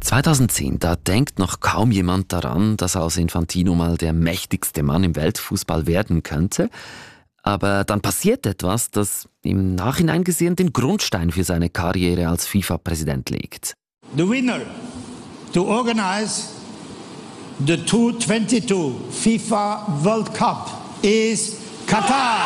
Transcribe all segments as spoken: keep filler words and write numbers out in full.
zweitausendzehn, da denkt noch kaum jemand daran, dass aus Infantino mal der mächtigste Mann im Weltfußball werden könnte. Aber dann passiert etwas, das im Nachhinein gesehen den Grundstein für seine Karriere als FIFA-Präsident legt. The winner to organize the zweitausendzweiundzwanzig FIFA World Cup is Katar.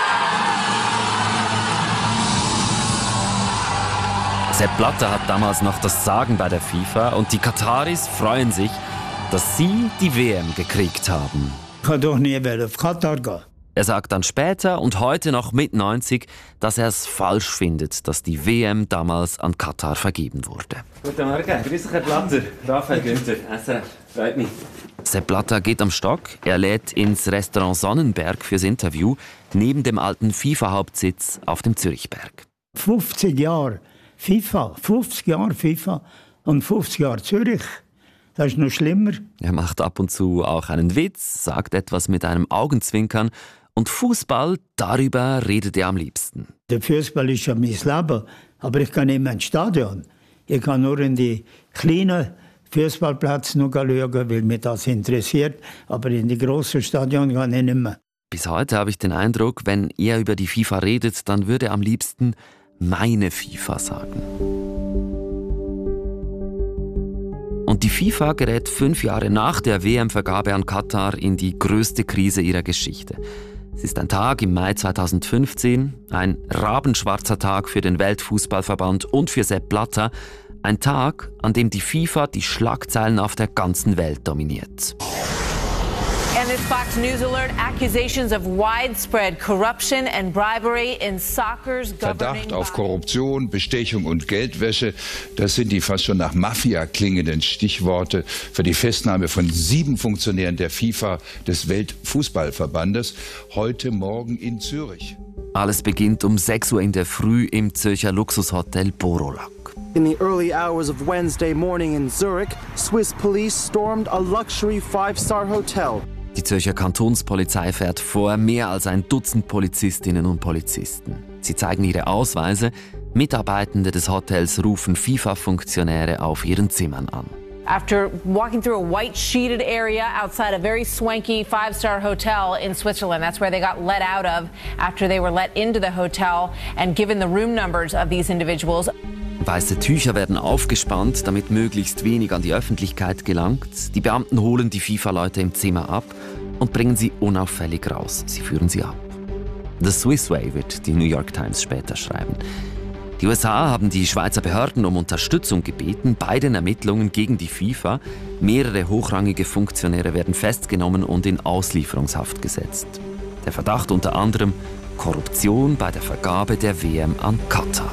Sepp Blatter hat damals noch das Sagen bei der FIFA und die Kataris freuen sich, dass sie die W M gekriegt haben. Ich kann doch nie mehr auf Katar gehen. Er sagt dann später und heute noch mit neunzig, dass er es falsch findet, dass die W M damals an Katar vergeben wurde. Guten Morgen, grüß dich Herr Blatter, Raphael Günther, S R F, freut mich. Sepp Blatter geht am Stock, er lädt ins Restaurant Sonnenberg fürs Interview, neben dem alten FIFA-Hauptsitz auf dem Zürichberg. fünfzig Jahre FIFA, fünfzig Jahre FIFA und fünfzig Jahre Zürich. Das ist noch schlimmer. Er macht ab und zu auch einen Witz, sagt etwas mit einem Augenzwinkern und Fußball, darüber redet er am liebsten. Der Fußball ist ja mein Leben, aber ich kann nicht mehr ins Stadion. Ich kann nur in die kleinen Fußballplätze schauen, weil mich das interessiert, aber in die grossen Stadion kann ich nicht mehr. Bis heute habe ich den Eindruck, wenn er über die FIFA redet, dann würde er am liebsten meine FIFA sagen. Und die FIFA gerät fünf Jahre nach der W M-Vergabe an Katar in die größte Krise ihrer Geschichte. Es ist ein Tag im Mai zweitausendfünfzehn, ein rabenschwarzer Tag für den Weltfußballverband und für Sepp Blatter. Ein Tag, an dem die FIFA die Schlagzeilen auf der ganzen Welt dominiert. And this Fox News alert, accusations of widespread corruption and bribery in soccer's governing Verdacht auf Korruption, Bestechung und Geldwäsche, das sind die fast schon nach Mafia klingenden Stichworte für die Festnahme von sieben Funktionären der FIFA, des Weltfußballverbandes, heute Morgen in Zürich. Alles beginnt um sechs Uhr in der Früh im Zürcher Luxushotel Borolak. In the early hours of Wednesday morning in Zurich, Swiss police stormed a luxury five-star hotel. Die Zürcher Kantonspolizei fährt vor, mehr als ein Dutzend Polizistinnen und Polizisten. Sie zeigen ihre Ausweise. Mitarbeitende des Hotels rufen FIFA-Funktionäre auf ihren Zimmern an. After walking through a white sheeted area outside a very swanky five-star hotel in Switzerland, that's where they got let out of after they were let into the hotel and given the room numbers of these individuals. Weiße Tücher werden aufgespannt, damit möglichst wenig an die Öffentlichkeit gelangt. Die Beamten holen die FIFA-Leute im Zimmer ab und bringen sie unauffällig raus. Sie führen sie ab. The Swiss Way wird die New York Times später schreiben. Die U S A haben die Schweizer Behörden um Unterstützung gebeten bei den Ermittlungen gegen die FIFA. Mehrere hochrangige Funktionäre werden festgenommen und in Auslieferungshaft gesetzt. Der Verdacht unter anderem Korruption bei der Vergabe der W M an Katar.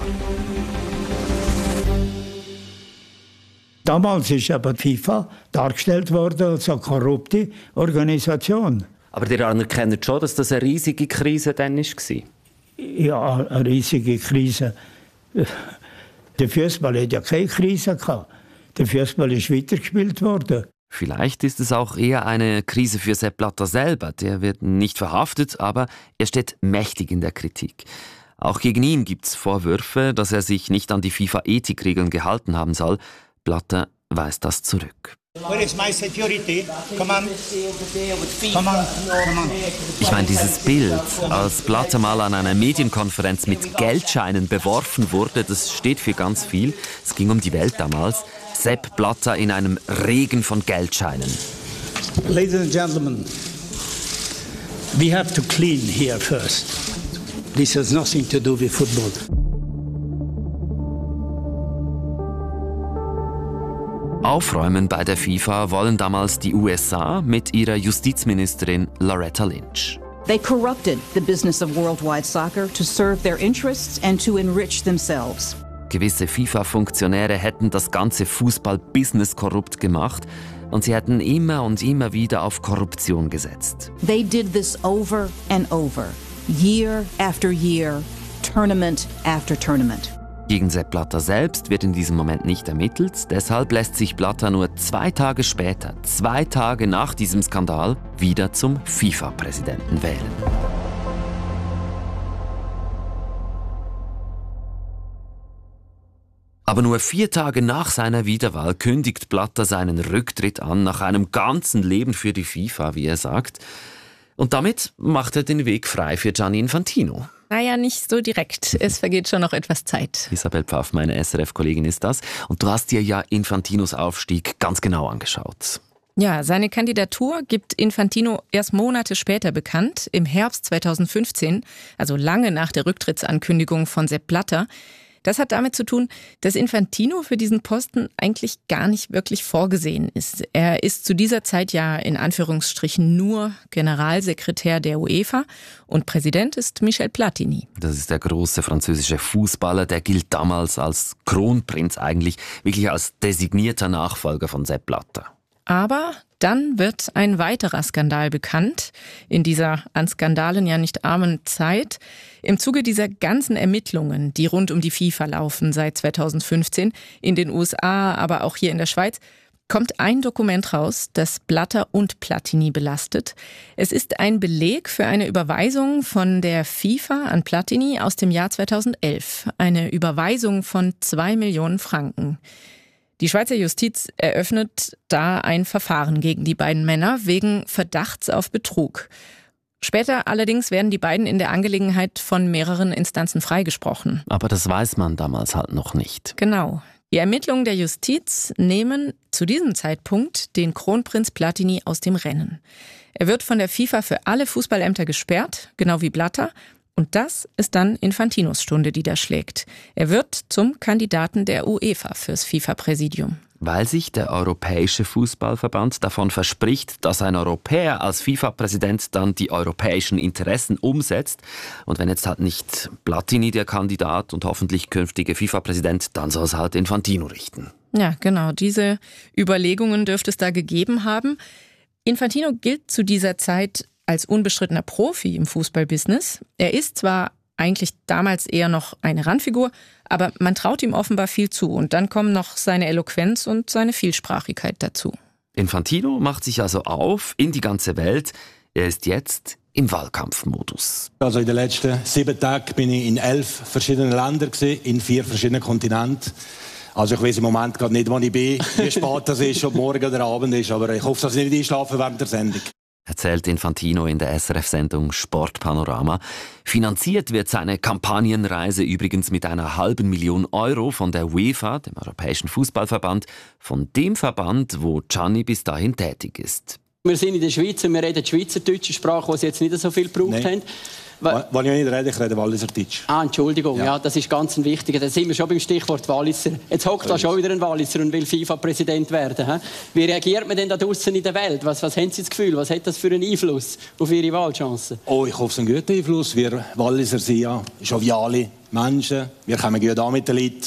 Damals ist aber die FIFA dargestellt worden als eine korrupte Organisation. Aber ihr anerkennt schon, dass das eine riesige Krise dann war? Ja, eine riesige Krise. Der Fußball hat ja keine Krise gehabt. Der Fußball ist weitergespielt worden. Vielleicht ist es auch eher eine Krise für Sepp Blatter selber. Der wird nicht verhaftet, aber er steht mächtig in der Kritik. Auch gegen ihn gibt es Vorwürfe, dass er sich nicht an die FIFA-Ethikregeln gehalten haben soll. Blatter weist das zurück. Where is my security? Come on. Come on. Come on. Ich meine, dieses Bild, als Blatter mal an einer Medienkonferenz mit Geldscheinen beworfen wurde, das steht für ganz viel. Es ging um die Welt damals. Sepp Blatter in einem Regen von Geldscheinen. Ladies and gentlemen, we have to clean here first. This has nothing to do with football. Aufräumen bei der FIFA wollen damals die U S A mit ihrer Justizministerin Loretta Lynch. They corrupted the business of worldwide soccer to serve their interests and to enrich themselves. Gewisse FIFA-Funktionäre hätten das ganze Fußball-Business korrupt gemacht und sie hätten immer und immer wieder auf Korruption gesetzt. They did this over and over, year after year, tournament after tournament. Gegen Sepp Blatter selbst wird in diesem Moment nicht ermittelt. Deshalb lässt sich Blatter nur zwei Tage später, zwei Tage nach diesem Skandal, wieder zum FIFA-Präsidenten wählen. Aber nur vier Tage nach seiner Wiederwahl kündigt Blatter seinen Rücktritt an, nach einem ganzen Leben für die FIFA, wie er sagt. Und damit macht er den Weg frei für Gianni Infantino. Naja, nicht so direkt. Es vergeht schon noch etwas Zeit. Isabel Pfaff, meine S R F-Kollegin, ist das. Und du hast dir ja Infantinos Aufstieg ganz genau angeschaut. Ja, seine Kandidatur gibt Infantino erst Monate später bekannt, im Herbst zweitausendfünfzehn, also lange nach der Rücktrittsankündigung von Sepp Blatter. Das hat damit zu tun, dass Infantino für diesen Posten eigentlich gar nicht wirklich vorgesehen ist. Er ist zu dieser Zeit ja in Anführungsstrichen nur Generalsekretär der UEFA und Präsident ist Michel Platini. Das ist der große französische Fußballer, der gilt damals als Kronprinz eigentlich, wirklich als designierter Nachfolger von Sepp Blatter. Aber dann wird ein weiterer Skandal bekannt, in dieser an Skandalen ja nicht armen Zeit. Im Zuge dieser ganzen Ermittlungen, die rund um die FIFA laufen seit zweitausendfünfzehn, in den U S A, aber auch hier in der Schweiz, kommt ein Dokument raus, das Blatter und Platini belastet. Es ist ein Beleg für eine Überweisung von der FIFA an Platini aus dem Jahr zweitausendelf. Eine Überweisung von zwei Millionen Franken. Die Schweizer Justiz eröffnet da ein Verfahren gegen die beiden Männer wegen Verdachts auf Betrug. Später allerdings werden die beiden in der Angelegenheit von mehreren Instanzen freigesprochen. Aber das weiß man damals halt noch nicht. Genau. Die Ermittlungen der Justiz nehmen zu diesem Zeitpunkt den Kronprinz Platini aus dem Rennen. Er wird von der FIFA für alle Fußballämter gesperrt, genau wie Blatter. Und das ist dann Infantinos Stunde, die da schlägt. Er wird zum Kandidaten der UEFA fürs FIFA-Präsidium. Weil sich der Europäische Fußballverband davon verspricht, dass ein Europäer als FIFA-Präsident dann die europäischen Interessen umsetzt. Und wenn jetzt halt nicht Platini der Kandidat und hoffentlich künftige FIFA-Präsident, dann soll es halt Infantino richten. Ja, genau. Diese Überlegungen dürfte es da gegeben haben. Infantino gilt zu dieser Zeit als unbestrittener Profi im Fußballbusiness. Er ist zwar eigentlich damals eher noch eine Randfigur, aber man traut ihm offenbar viel zu. Und dann kommen noch seine Eloquenz und seine Vielsprachigkeit dazu. Infantino macht sich also auf in die ganze Welt. Er ist jetzt im Wahlkampfmodus. Also in den letzten sieben Tagen bin ich in elf verschiedenen Ländern gewesen, in vier verschiedenen Kontinenten. Also ich weiß im Moment gerade nicht, wo ich bin, wie spät das ist, ob morgen oder Abend ist, aber ich hoffe, dass ich nicht einschlafe während der Sendung. Erzählt Infantino in der S R F-Sendung Sportpanorama. Finanziert wird seine Kampagnenreise übrigens mit einer halben Million Euro von der UEFA, dem Europäischen Fußballverband, von dem Verband, wo Gianni bis dahin tätig ist. Wir sind in der Schweiz und wir reden die schweizerdeutsche Sprache, die sie jetzt nicht so viel gebraucht Nein. haben. Wenn ich nicht rede, ich rede Walliserdeutsch. Ah, Entschuldigung, ja. Ja, das ist ganz ein wichtiger. Da sind wir schon beim Stichwort Walliser. Jetzt hockt da schon wieder ein Walliser und will FIFA-Präsident werden. He? Wie reagiert man denn da draussen in der Welt? Was, was haben Sie das Gefühl? Was hat das für einen Einfluss auf Ihre Wahlchancen? Oh, ich hoffe, es ist ein guter Einfluss. Wir Walliser sind ja joviale Menschen. Wir kommen gut an mit den Leuten.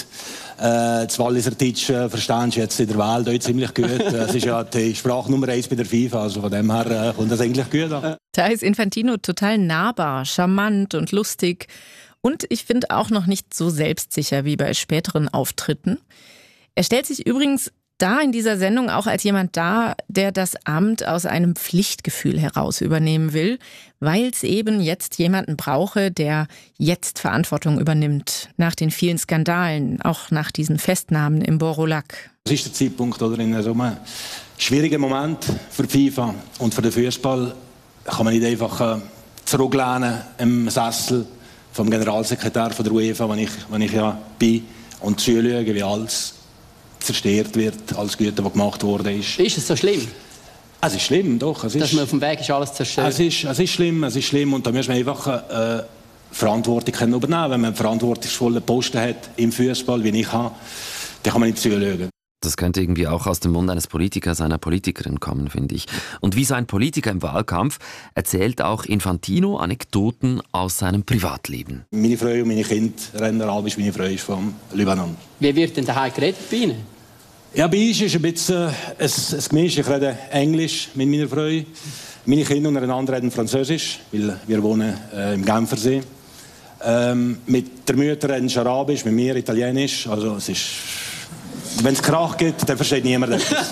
Äh, das Walliserdeutsch äh, verstehen Sie jetzt in der Welt auch ziemlich gut. Es ist ja die Sprache Nummer eins bei der FIFA, also von dem her äh, kommt das eigentlich gut an. Da ist Infantino total nahbar, charmant und lustig. Und ich finde auch noch nicht so selbstsicher wie bei späteren Auftritten. Er stellt sich übrigens da in dieser Sendung auch als jemand dar, der das Amt aus einem Pflichtgefühl heraus übernehmen will, weil es eben jetzt jemanden brauche, der jetzt Verantwortung übernimmt. Nach den vielen Skandalen, auch nach diesen Festnahmen im Borolac. Das ist der Zeitpunkt, oder in so einem schwierigen Moment für die FIFA und für den Fußball kann man nicht einfach äh, zurücklehnen im Sessel vom Generalsekretär von der UEFA, wenn ich, wenn ich ja bin, und zuschauen, wie alles zerstört wird, alles Gute, was gemacht worden ist. Ist es so schlimm? Es ist schlimm, doch. Es ist, Dass man auf dem Weg ist, alles zerstört? Es ist, es ist schlimm, es ist schlimm und da muss man einfach äh, Verantwortung können übernehmen. Wenn man einen verantwortungsvollen Posten hat im Fußball, wie ich habe, dann kann man nicht zuschauen. Das könnte irgendwie auch aus dem Mund eines Politikers, einer Politikerin kommen, finde ich. Und wie so ein Politiker im Wahlkampf erzählt auch Infantino Anekdoten aus seinem Privatleben. Meine Frau und meine Kinder rennen Arabisch, meine Frau ist vom Libanon. Wie wird denn daheim geredet bei Ihnen? Ja, bei uns ist ein bisschen ein, ein Gemisch. Ich rede Englisch mit meiner Frau. Meine Kinder untereinander reden Französisch, weil wir wohnen äh, im Genfersee. Ähm, mit der Mutter reden sie Arabisch, mit mir Italienisch. Also es ist... wenn es Krach gibt, dann versteht niemand etwas.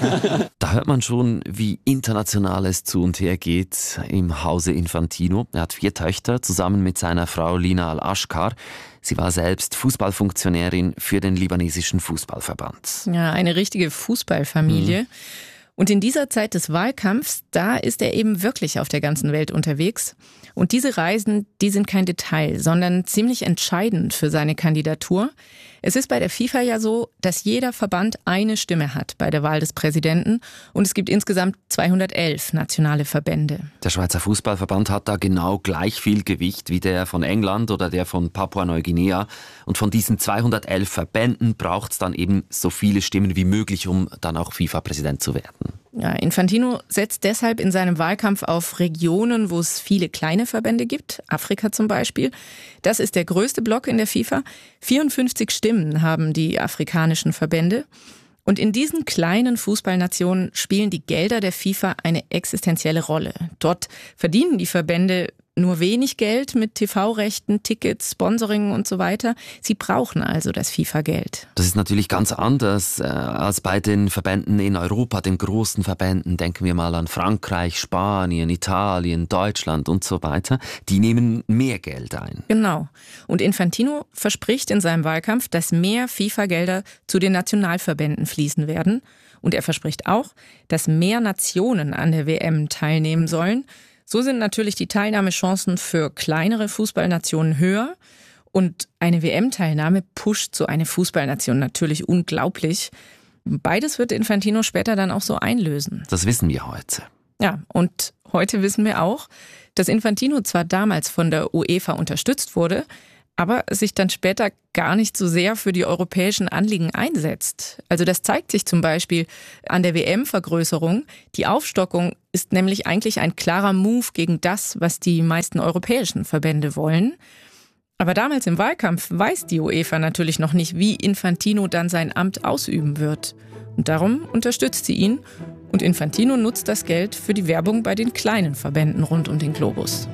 Da hört man schon, wie international es zu und her geht im Hause Infantino. Er hat vier Töchter, zusammen mit seiner Frau Lina Al-Ashkar. Sie war selbst Fußballfunktionärin für den libanesischen Fußballverband. Ja, eine richtige Fußballfamilie. Mhm. Und in dieser Zeit des Wahlkampfs, da ist er eben wirklich auf der ganzen Welt unterwegs. Und diese Reisen, die sind kein Detail, sondern ziemlich entscheidend für seine Kandidatur. Es ist bei der FIFA ja so, dass jeder Verband eine Stimme hat bei der Wahl des Präsidenten und es gibt insgesamt zweihundertelf nationale Verbände. Der Schweizer Fußballverband hat da genau gleich viel Gewicht wie der von England oder der von Papua-Neuguinea. Und von diesen zweihundertelf Verbänden braucht es dann eben so viele Stimmen wie möglich, um dann auch FIFA-Präsident zu werden. Ja, Infantino setzt deshalb in seinem Wahlkampf auf Regionen, wo es viele kleine Verbände gibt, Afrika zum Beispiel. Das ist der größte Block in der FIFA. vierundfünfzig Stimmen haben die afrikanischen Verbände. Und in diesen kleinen Fußballnationen spielen die Gelder der FIFA eine existenzielle Rolle. Dort verdienen die Verbände nur wenig Geld mit T V-Rechten, Tickets, Sponsoring und so weiter. Sie brauchen also das FIFA-Geld. Das ist natürlich ganz anders äh, als bei den Verbänden in Europa, den großen Verbänden. Denken wir mal an Frankreich, Spanien, Italien, Deutschland und so weiter. Die nehmen mehr Geld ein. Genau. Und Infantino verspricht in seinem Wahlkampf, dass mehr FIFA-Gelder zu den Nationalverbänden fließen werden. Und er verspricht auch, dass mehr Nationen an der W M teilnehmen sollen. So sind natürlich die Teilnahmechancen für kleinere Fußballnationen höher und eine W M-Teilnahme pusht so eine Fußballnation natürlich unglaublich. Beides wird Infantino später dann auch so einlösen. Das wissen wir heute. Ja, und heute wissen wir auch, dass Infantino zwar damals von der UEFA unterstützt wurde, aber sich dann später gar nicht so sehr für die europäischen Anliegen einsetzt. Also das zeigt sich zum Beispiel an der W M-Vergrößerung. Die Aufstockung ist nämlich eigentlich ein klarer Move gegen das, was die meisten europäischen Verbände wollen. Aber damals im Wahlkampf weiß die UEFA natürlich noch nicht, wie Infantino dann sein Amt ausüben wird. Und darum unterstützt sie ihn. Und Infantino nutzt das Geld für die Werbung bei den kleinen Verbänden rund um den Globus.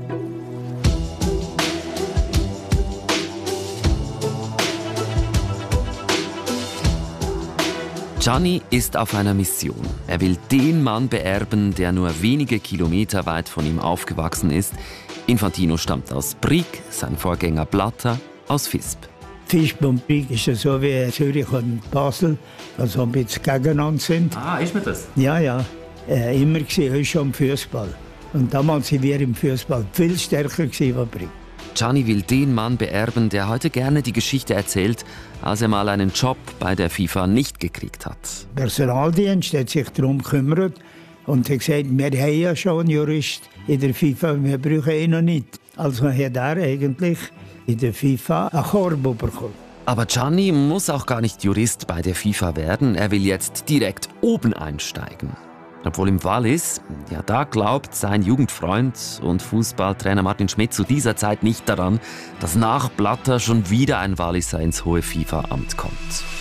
Gianni ist auf einer Mission. Er will den Mann beerben, der nur wenige Kilometer weit von ihm aufgewachsen ist. Infantino stammt aus Brig, sein Vorgänger Blatter aus Visp. Visp und Brig ist ja so wie Zürich und Basel, also ein bisschen gegeneinander sind. Ah, ist mir das? Ja, ja. Äh, immer gesehen, ist schon im Fußball. Und damals waren wir im Fußball viel stärker als Brig. Gianni will den Mann beerben, der heute gerne die Geschichte erzählt, als er mal einen Job bei der FIFA nicht gekriegt hat. Der Personaldienst hat sich darum gekümmert und hat gesagt, wir haben ja schon einen Jurist in der FIFA, wir brauchen ihn noch nicht. Also hat er eigentlich in der FIFA einen Korb bekommen. Aber Gianni muss auch gar nicht Jurist bei der FIFA werden, er will jetzt direkt oben einsteigen. Obwohl im Wallis, ja, da glaubt sein Jugendfreund und Fußballtrainer Martin Schmidt zu dieser Zeit nicht daran, dass nach Blatter schon wieder ein Walliser ins hohe FIFA-Amt kommt.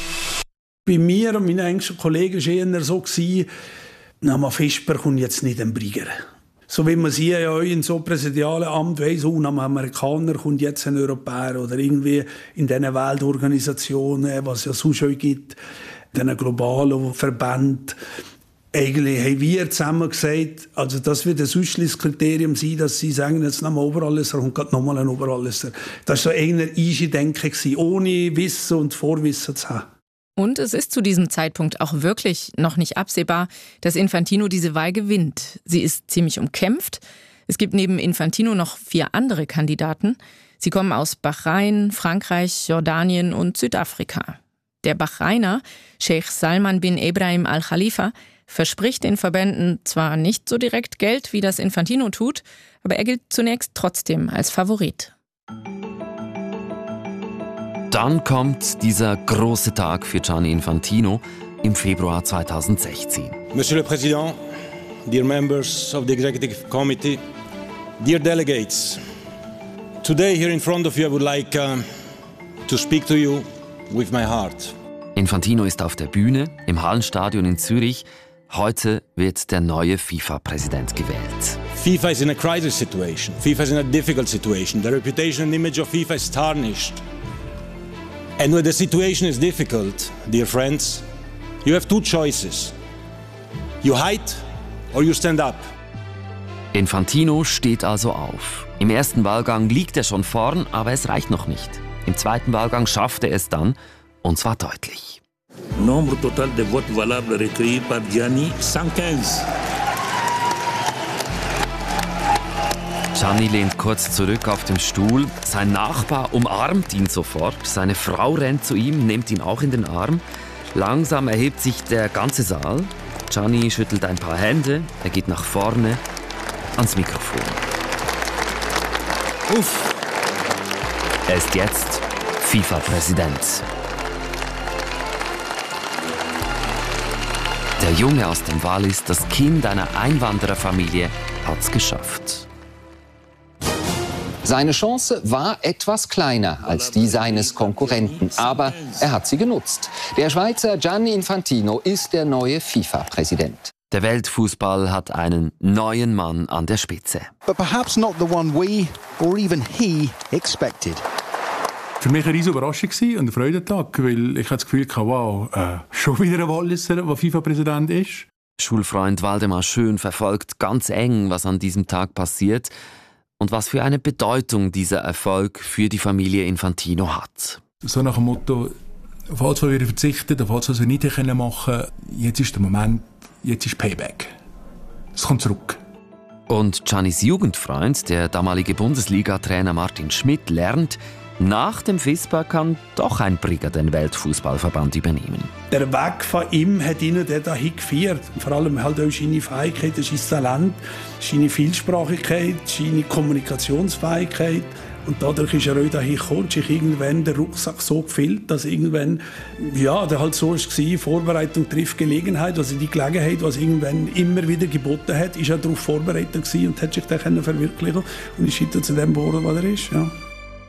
Bei mir und meinen engsten Kollegen war es eher so, na, man Fisper kommt jetzt nicht ein Brigger. So wie man sie ja in so präsidialen Amt weiss, oh, nach einem Amerikaner kommt jetzt ein Europäer oder irgendwie in diesen Weltorganisationen, was es ja sonst schon gibt, diesen globalen Verbänden. Eigentlich haben wir zusammen gesagt, also das wird ein Ausschlusskriterium sein, dass sie sagen, jetzt nochmal Oberalleser und gerade nochmal ein Oberalleser. Das war so ein Eindenken, ohne Wissen und Vorwissen zu haben. Und es ist zu diesem Zeitpunkt auch wirklich noch nicht absehbar, dass Infantino diese Wahl gewinnt. Sie ist ziemlich umkämpft. Es gibt neben Infantino noch vier andere Kandidaten. Sie kommen aus Bahrain, Frankreich, Jordanien und Südafrika. Der Bahrainer, Sheikh Salman bin Ebrahim Al-Khalifa, verspricht den Verbänden zwar nicht so direkt Geld, wie das Infantino tut, aber er gilt zunächst trotzdem als Favorit. Dann kommt dieser große Tag für Gianni Infantino im Februar zweitausendsechzehn. Monsieur le Président, dear members of the Executive Committee, dear delegates, today here in front of you I would like uh, to speak to you with my heart. Infantino ist auf der Bühne im Hallenstadion in Zürich. Heute wird der neue FIFA-Präsident gewählt. FIFA is in a crisis situation. FIFA is in a difficult situation. The reputation and image of FIFA is tarnished. And when the situation is difficult, dear friends, you have two choices. You hide or you stand up. Infantino steht also auf. Im ersten Wahlgang liegt er schon vorn, aber es reicht noch nicht. Im zweiten Wahlgang schafft er es dann, und zwar deutlich. Nombre total de votes valables recueillis par Gianni, hundertfünfzehn. Gianni lehnt kurz zurück auf dem Stuhl. Sein Nachbar umarmt ihn sofort. Seine Frau rennt zu ihm, nimmt ihn auch in den Arm. Langsam erhebt sich der ganze Saal. Gianni schüttelt ein paar Hände. Er geht nach vorne ans Mikrofon. Uff. Er ist jetzt FIFA-Präsident. Der Junge aus dem Wallis, das Kind einer Einwandererfamilie, hat's geschafft. Seine Chance war etwas kleiner als die seines Konkurrenten, aber er hat sie genutzt. Der Schweizer Gianni Infantino ist der neue FIFA-Präsident. Der Weltfußball hat einen neuen Mann an der Spitze. But perhaps not the one we or even he expected. Für mich war eine riesige Überraschung und ein Freudentag, weil ich hatte das Gefühl hatte, wow, äh, schon wieder ein Walliser, der FIFA-Präsident ist. Schulfreund Waldemar Schön verfolgt ganz eng, was an diesem Tag passiert und was für eine Bedeutung dieser Erfolg für die Familie Infantino hat. So nach dem Motto, auf alles, was wir verzichten, auf alles, was wir nicht machen können, jetzt ist der Moment, jetzt ist Payback. Es kommt zurück. Und Giannis Jugendfreund, der damalige Bundesliga-Trainer Martin Schmidt, lernt, nach dem FISPA kann doch ein Brigger den Weltfußballverband übernehmen. Der Weg von ihm hat ihn dahin geführt. Vor allem halt auch seine Fähigkeiten, sein Talent, seine Vielsprachigkeit, seine Kommunikationsfähigkeit. Und dadurch ist er auch dahin gekommen, sich irgendwann der Rucksack so gefüllt, dass irgendwann, ja, der halt so war, Vorbereitung trifft Gelegenheit, also die Gelegenheit, was irgendwann immer wieder geboten hat, ist er darauf vorbereitet gewesen und hat sich dann verwirklichen und ist heute zu dem geworden, was er ist, ja.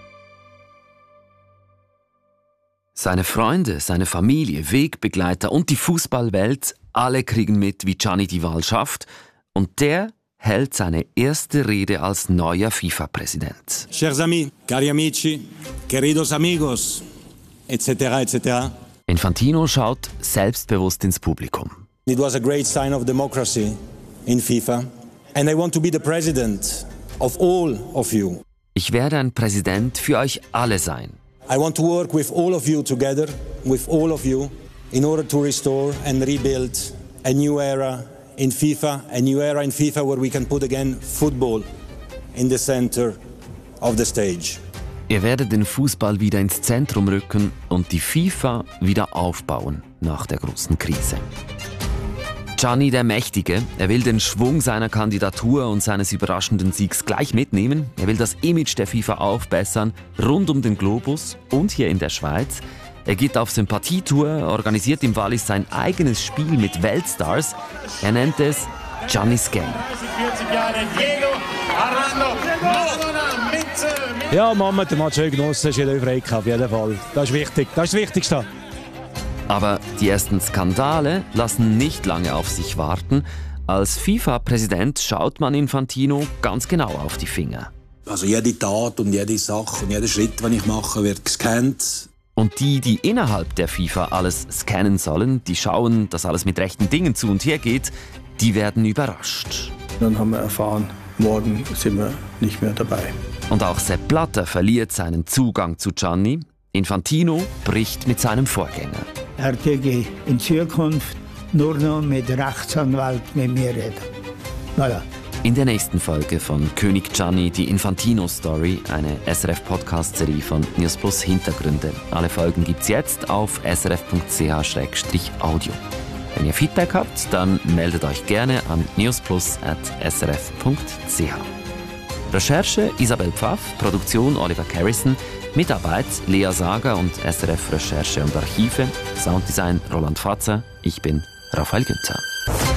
Seine Freunde, seine Familie, Wegbegleiter und die Fußballwelt, alle kriegen mit, wie Gianni die Wahl schafft. Und der hält seine erste Rede als neuer FIFA-Präsident. Chers amis, cari amici, queridos amigos, et cetera et cetera. Infantino schaut selbstbewusst ins Publikum. It was a great sign of democracy in FIFA. And I want to be the president of all of you. Ich werde ein Präsident für euch alle sein. I want to work with all of you together, with all of you, in order to restore and rebuild a new era in FIFA, a new era in FIFA where we can put again football in the center of the stage. Ihr werdet den Fußball wieder ins Zentrum rücken und die FIFA wieder aufbauen nach der großen Krise. Gianni der Mächtige, er will den Schwung seiner Kandidatur und seines überraschenden Siegs gleich mitnehmen. Er will das Image der FIFA aufbessern, rund um den Globus und hier in der Schweiz. Er geht auf Sympathietour, organisiert im Wallis sein eigenes Spiel mit Weltstars. Er nennt es Giannis Game. Ja, Mama hat den Match genossen, ist jeder frei auf jeden Fall. Das ist wichtig, das ist das Wichtigste. Aber die ersten Skandale lassen nicht lange auf sich warten. Als FIFA-Präsident schaut man Infantino ganz genau auf die Finger. Also jede Tat und jede Sache und jeder Schritt, den ich mache, wird gescannt. Und die, die innerhalb der FIFA alles scannen sollen, die schauen, dass alles mit rechten Dingen zu und her geht, die werden überrascht. Dann haben wir erfahren, morgen sind wir nicht mehr dabei. Und auch Sepp Blatter verliert seinen Zugang zu Gianni. Infantino bricht mit seinem Vorgänger. Er könnte in Zukunft nur noch mit Rechtsanwalt mit mir reden. Voilà. In der nächsten Folge von König Gianni, die Infantino-Story, eine S R F-Podcast-Serie von News Plus Hintergründe. Alle Folgen gibt's jetzt auf s r f punkt c h slash audio. Wenn ihr Feedback habt, dann meldet euch gerne an newsplus at s r f punkt c h. Recherche Isabel Pfaff, Produktion Oliver Carrison, Mitarbeit Lea Sager und S R F Recherche und Archive, Sounddesign Roland Fatzer. Ich bin Raphael Günther.